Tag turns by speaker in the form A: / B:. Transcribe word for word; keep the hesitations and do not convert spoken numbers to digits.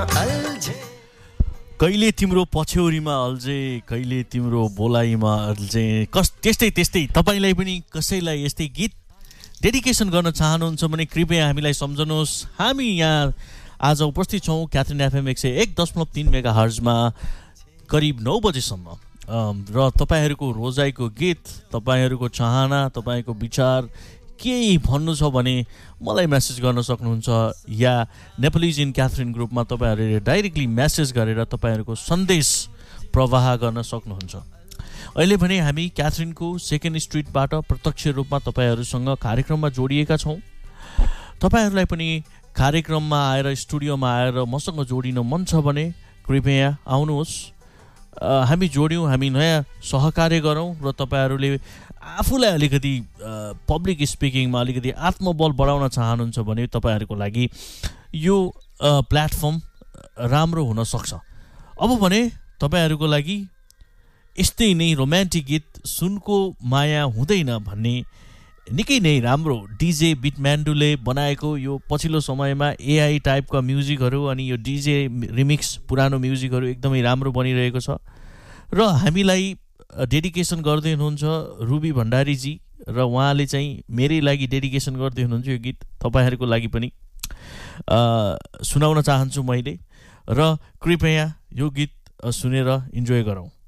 A: अल्झे
B: कहिले तिम्रो पछ्यौरीमा अल्झे कहिले तिम्रो बोलाइमा अल्झे कस त्यस्तै त्यस्तै तपाईलाई पनि कसैलाई यस्तै गीत डेडिकेसन गर्न चाहनुहुन्छ भने कृपया हामीलाई सम्झनुहोस्। हामी यहाँ आज उपस्थित छौँ क्याथरिन एफएम एक सय एक दशमलव तीन मेगा हर्जमा करिब नौ बजेसम्म र तपाईँहरूको रोजाइको गीत, तपाईँहरूको चाहना, तपाईँको विचार केही भन्नु छ भने मलाई मेसेज गर्न सक्नुहुन्छ या नेपालिज इन क्याथरिन ग्रुपमा तपाईँहरूले डाइरेक्टली मेसेज गरेर तपाईँहरूको सन्देश प्रवाह गर्न सक्नुहुन्छ। अहिले भने हामी क्याथरिनको सेकेन्ड स्ट्रिटबाट प्रत्यक्ष रूपमा तपाईँहरूसँग कार्यक्रममा जोडिएका छौँ। तपाईँहरूलाई पनि कार्यक्रममा आएर स्टुडियोमा आएर मसँग जोडिन मन छ भने कृपया आउनुहोस्, हामी जोड्यौँ, हामी नयाँ सहकार्य गरौँ र तपाईँहरूले आफूलाई अलिकति पब्लिक स्पिकिङमा अलिकति आत्मबल बढाउन चाहनुहुन्छ भने तपाईँहरूको लागि यो प्लेटफर्म राम्रो हुनसक्छ। अब भने तपाईँहरूको लागि यस्तै नै रोमान्टिक गीत सुनको माया हुँदैन भन्ने निकै नै राम्रो डिजे बिटम्यान्डुले बनाएको यो पछिल्लो समयमा एआई टाइपका म्युजिकहरू अनि यो डिजे रिमिक्स पुरानो म्युजिकहरू एकदमै राम्रो बनिरहेको छ र हामीलाई डेडिकेसन गर्दै हुनुहुन्छ रुबी भण्डारीजी र उहाँले चाहिँ मेरै लागि डेडिकेसन गर्दै हुनुहुन्छ। यो गीत तपाईँहरूको लागि पनि सुनाउन चाहन्छु मैले र कृपया यो गीत सुनेर इन्जोय गरौँ।